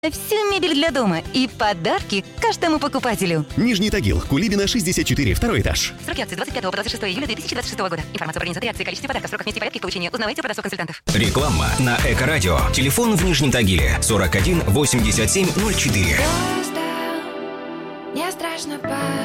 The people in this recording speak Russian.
Всю мебель для дома и подарки каждому покупателю. Нижний Тагил, Кулибина, 64, второй этаж. Сроки акции 25 по 26 июля 2026 года. Информация по организации акции, количестве подарков, сроках, месте и порядке их получения узнавайте у продавцов-консультантов. Реклама на Эко-радио. Телефон в Нижнем Тагиле 41 87 04. Не страшно.